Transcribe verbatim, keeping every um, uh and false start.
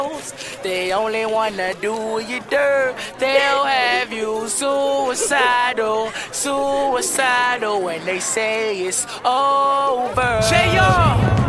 They only wanna do you dirt. They'll have you suicidal, suicidal when they say it's over. J R